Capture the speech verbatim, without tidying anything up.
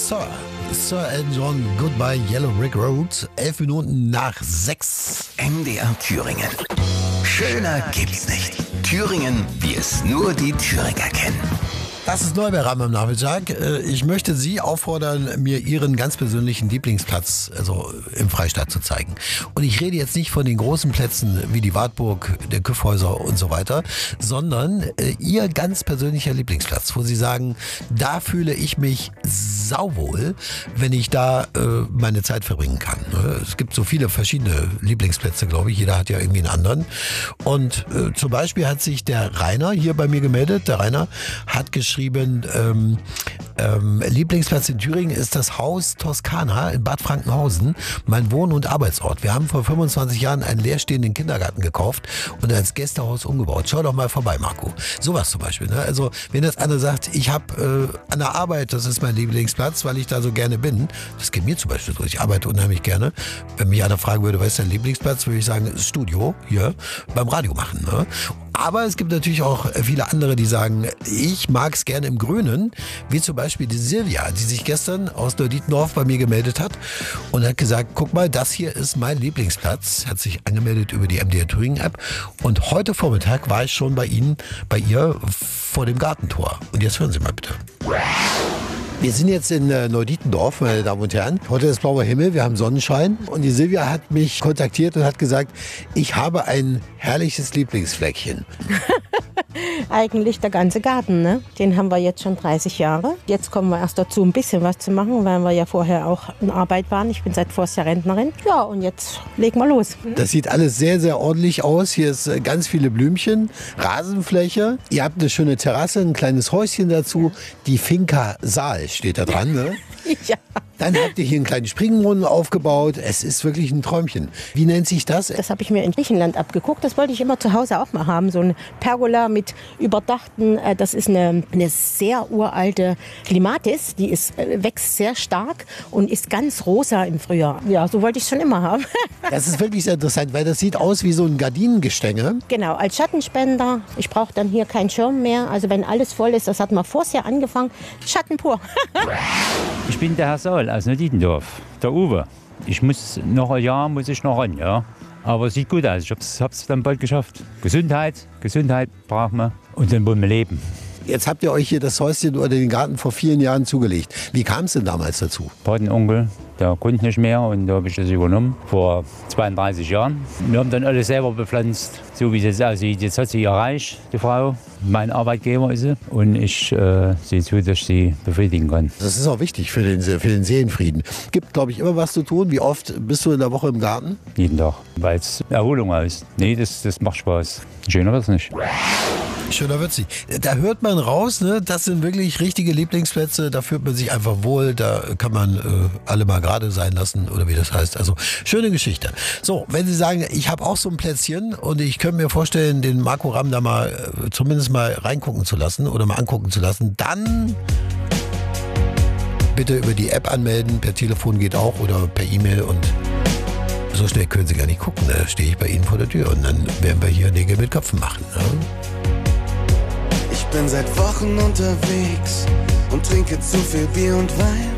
Sir. Sir Elton John, Goodbye Yellow Brick Road. Elf Minuten nach sechs. M D R Thüringen. Schöner gibt's nicht. Thüringen, wie es nur die Thüringer kennen. Das ist Neuberam am Nachmittag. Ich möchte Sie auffordern, mir Ihren ganz persönlichen Lieblingsplatz also im Freistaat zu zeigen. Und ich rede jetzt nicht von den großen Plätzen wie die Wartburg, der Kyffhäuser und so weiter, sondern äh, Ihr ganz persönlicher Lieblingsplatz, wo Sie sagen, da fühle ich mich sauwohl, wenn ich da äh, meine Zeit verbringen kann. Es gibt so viele verschiedene Lieblingsplätze, glaube ich. Jeder hat ja irgendwie einen anderen. Und äh, zum Beispiel hat sich der Rainer hier bei mir gemeldet. Der Rainer hat geschrieben, Ähm, ähm, Lieblingsplatz in Thüringen ist das Haus Toskana in Bad Frankenhausen, mein Wohn- und Arbeitsort. Wir haben vor fünfundzwanzig Jahren einen leerstehenden Kindergarten gekauft und als Gästehaus umgebaut. Schau doch mal vorbei, Marco. Sowas zum Beispiel. Ne? Also wenn jetzt einer sagt, ich habe äh, an der Arbeit, das ist mein Lieblingsplatz, weil ich da so gerne bin. Das geht mir zum Beispiel so. Ich arbeite unheimlich gerne. Wenn mich einer fragen würde, was ist dein Lieblingsplatz, würde ich sagen, Studio hier beim Radio machen. Ne? Aber es gibt natürlich auch viele andere, die sagen, ich mag es gerne im Grünen, wie zum Beispiel die Silvia, die sich gestern aus Neudietendorf bei mir gemeldet hat und hat gesagt, guck mal, das hier ist mein Lieblingsplatz, hat sich angemeldet über die M D R Thüringen App und heute Vormittag war ich schon bei Ihnen, bei ihr vor dem Gartentor. Und jetzt hören Sie mal bitte. Wir sind jetzt in äh, Neudietendorf, meine Damen und Herren. Heute ist blauer Himmel, wir haben Sonnenschein. Und die Silvia hat mich kontaktiert und hat gesagt, ich habe ein herrliches Lieblingsfleckchen. Eigentlich der ganze Garten, ne? Den haben wir jetzt schon dreißig Jahre. Jetzt kommen wir erst dazu, ein bisschen was zu machen, weil wir ja vorher auch in Arbeit waren. Ich bin seit Vorjahr Rentnerin. Ja, und jetzt legen wir los. Das sieht alles sehr, sehr ordentlich aus. Hier ist äh, ganz viele Blümchen, Rasenfläche. Ihr habt eine schöne Terrasse, ein kleines Häuschen dazu. Die Finca Saal steht da dran, ne? Ja. Dann habt ihr hier einen kleinen Springbrunnen aufgebaut. Es ist wirklich ein Träumchen. Wie nennt sich das? Das habe ich mir in Griechenland abgeguckt. Das wollte ich immer zu Hause auch mal haben. So eine Pergola mit überdachten, äh, das ist eine, eine sehr uralte Klimatis. Die ist, äh, wächst sehr stark und ist ganz rosa im Frühjahr. Ja, so wollte ich es schon immer haben. Das ist wirklich sehr interessant, weil das sieht aus wie so ein Gardinengestänge. Genau, als Schattenspender. Ich brauche dann hier keinen Schirm mehr. Also wenn alles voll ist, das hat man vorher angefangen, Schatten pur. Ich bin der Herr Saul aus Neudietendorf, der Uwe. Ich muss noch ein Jahr muss ich noch ran, ja. Aber es sieht gut aus. Ich habe es dann bald geschafft. Gesundheit, Gesundheit brauchen wir und dann wollen wir leben. Jetzt habt ihr euch hier das Häuschen oder den Garten vor vielen Jahren zugelegt. Wie kam es denn damals dazu? Patenonkel, der konnte nicht mehr und da habe ich das übernommen vor zweiunddreißig Jahren. Wir haben dann alles selber bepflanzt, so wie es jetzt aussieht. Jetzt hat sie erreicht, die Frau. Mein Arbeitgeber ist sie und ich äh, sehe zu, dass ich sie befriedigen kann. Das ist auch wichtig für den, für den Seelenfrieden. Gibt, glaube ich, immer was zu tun. Wie oft bist du in der Woche im Garten? Jeden Tag, weil es Erholung ist. Nee, das, das macht Spaß. Schöner wird es nicht. Schöner wird's nicht. Da hört man raus, ne? Das sind wirklich richtige Lieblingsplätze. Da fühlt man sich einfach wohl. Da kann man äh, alle mal gerade sein lassen oder wie das heißt. Also schöne Geschichte. So, wenn Sie sagen, ich habe auch so ein Plätzchen und ich könnte mir vorstellen, den Marco Ramm da mal äh, zumindest mal reingucken zu lassen oder mal angucken zu lassen, dann bitte über die App anmelden. Per Telefon geht auch oder per E-Mail und so schnell können Sie gar nicht gucken. Da stehe ich bei Ihnen vor der Tür und dann werden wir hier Nägel mit Köpfen machen. Ne? Ich bin seit Wochen unterwegs und trinke zu viel Bier und Wein.